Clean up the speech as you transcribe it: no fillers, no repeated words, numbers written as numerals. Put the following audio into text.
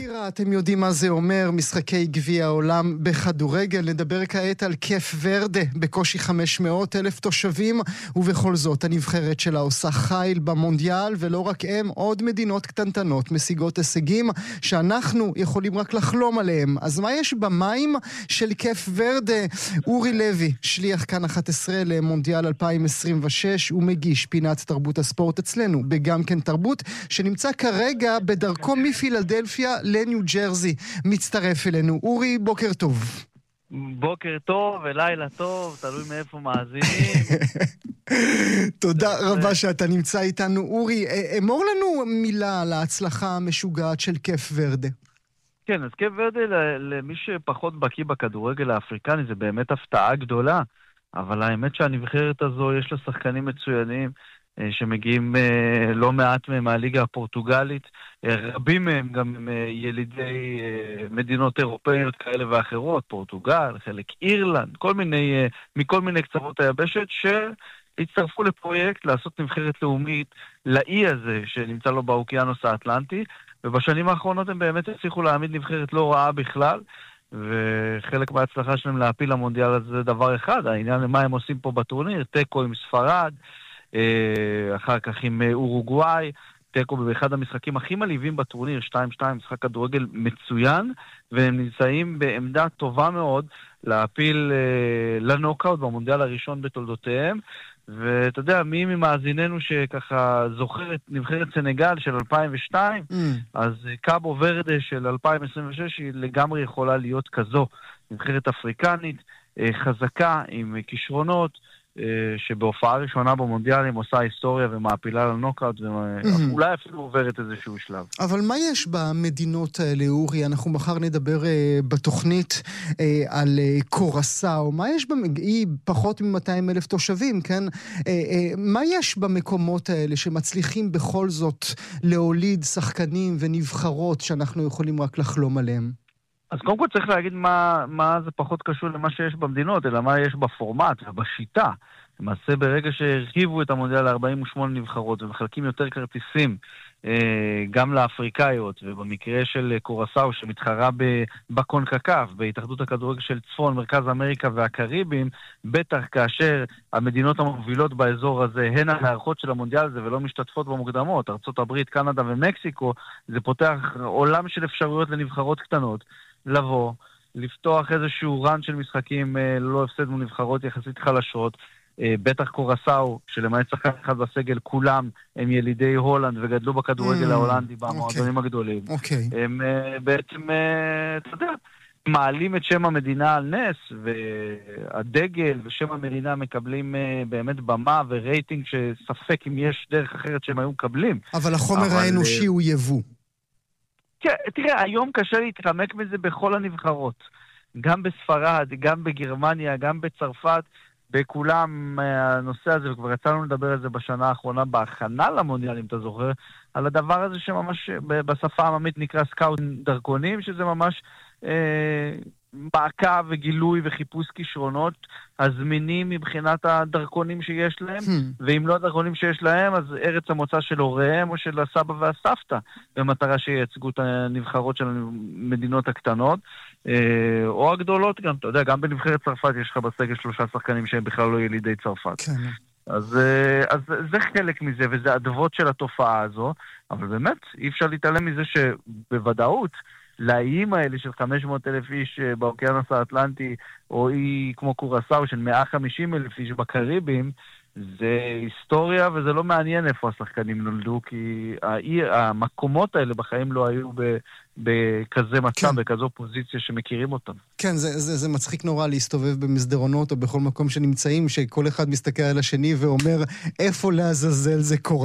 שירה, אתם יודעים מה זה אומר, משחקי גביע העולם בכדורגל. נדבר כעת על קייפ ורדה, בקושי 500,000 תושבים, ובכל זאת הנבחרת שלה עושה חיל במונדיאל, ולא רק הם, עוד מדינות קטנטנות משיגות הישגים שאנחנו יכולים רק לחלום עליהם. אז מה יש במים של קייפ ורדה? אורי לוי, שליח כאן 11 למונדיאל 2026, ומגיש פינת תרבות הספורט אצלנו, בגם כן תרבות, שנמצא כרגע בדרכו מפילדלפיה לניו ג'רזי. מצטרף אלינו. אורי, בוקר טוב. בוקר טוב ולילה טוב, תלוי מאיפה מאזינים. תודה רבה שאתה נמצא איתנו. אורי, אמור לנו מילה על ההצלחה המשוגעת של קייפ ורדה. כן, אז קייפ ורדה, למי שפחות בקיא בכדורגל האפריקני, זה באמת הפתעה גדולה. אבל האמת שהנבחרת הזו יש לה שחקנים מצוינים, שמגיעים לא מעט מהם מהליגה הפורטוגלית, רבים מהם גם ילידי מדינות אירופאיות כאלה ואחרות, פורטוגל, חלק אירלנד, מכל מיני קצוות היבשת, שהצטרפו לפרויקט לעשות נבחרת לאומית לאי הזה שנמצא לו באוקיינוס האטלנטי, ובשנים האחרונות הם באמת הצליחו להעמיד נבחרת לא רעה בכלל, וחלק מההצלחה שלהם להפיל למונדיאל הזה זה דבר אחד, העניין למה הם עושים פה בטורניר, תיקו עם ספרד, אחר כך עם אורוגוואי, תיקו באחד המשחקים הכי מלהיבים בטורניר, 2-2, משחק כדורגל מצוין, והם נמצאים בעמדה טובה מאוד להפיל לנוקאוט במונדיאל הראשון בתולדותיהם, ואתה יודע, מי ממאזיננו שככה זוכר את נבחרת סנגל של 2002, אז קאבו ורדה של 2026 היא לגמרי יכולה להיות כזו, נבחרת אפריקנית, חזקה, עם כישרונות, שבהופעה ראשונה במונדיאלים עושה היסטוריה ומעפילה לנוקאוט, ואולי אפילו עוברת איזשהו שלב. אבל מה יש במדינות האלה, אורי? אנחנו מחר נדבר בתוכנית על קורסאו. מה יש היא פחות מ-200,000 תושבים, כן? מה יש במקומות האלה שמצליחים בכל זאת להוליד שחקנים ונבחרות שאנחנו יכולים רק לחלום עליהם? אז קודם כל צריך להגיד מה זה פחות קשור למה שיש במדינות, אלא מה יש בפורמט ובשיטה. למעשה ברגע שהרחיבו את המונדיאל ל-48 נבחרות ומחלקים יותר כרטיסים גם לאפריקאיות, ובמקרה של קורסאו שמתחרה בקונקקף, בהתאחדות הכדורגל של צפון, מרכז אמריקה והקריבים, בטח כאשר המדינות המובילות באזור הזה הן המארחות של המונדיאל הזה ולא משתתפות במוקדמות, ארצות הברית, קנדה ומקסיקו, זה פותח עולם של אפשרויות לנבחרות קטנות. לבוא, לפתוח איזשהו רן של משחקים ללא הפסד מול נבחרות יחסית חלשות, בטח קורסאו, שלמעט שחקן אחד בסגל, כולם הם ילידי הולנד וגדלו בכדורגל ההולנדי במועדונים הגדולים. הם בעצם, אתה יודע, מעלים את שם המדינה על נס, והדגל ושם המדינה מקבלים באמת במה ורייטינג שספק אם יש דרך אחרת שהם היו מקבלים. אבל החומר האנושי הוא יבוא. כן, תראה, היום קשה להתחמק מזה בכל הנבחרות. גם בספרד, גם בגרמניה, גם בצרפת, בכולם הנושא הזה, וכבר יצאנו לדבר על זה בשנה האחרונה, בהכנה למונדיאל, אם אתה זוכר, על הדבר הזה שממש בשפה העממית נקרא סקאוט דרכונים, שזה ממש מעקב וגילוי וחיפוש כישרונות הזמינים מבחינת הדרכונים שיש להם, ואם לא הדרכונים שיש להם, אז ארץ המוצא של הוריהם או של הסבא והסבתא, במטרה שייצגו את הנבחרות של המדינות הקטנות, או הגדולות גם, אתה יודע, גם בנבחרת צרפת יש לך בסגל 3 שחקנים שהם בכלל לא ילידי צרפת. כן. אז זה חלק מזה, וזה הדבות של התופעה הזו, אבל באמת אי אפשר להתעלם מזה שבוודאות, לאיים האלה של 500,000 איש באוקיינוס האטלנטי, או אי כמו קורסאו של 150,000 איש בקריבים, זה היסטוריה, וזה לא מעניין איפה השחקנים נולדו, כי המקומות האלה בחיים לא היו בכזה מצב, כן. בכזו פוזיציה שמכירים אותם. כן, זה מצחיק נורא להסתובב במסדרונות, או בכל מקום שנמצאים, שכל אחד מסתכל על השני ואומר, איפה לעזאזל זה קורה?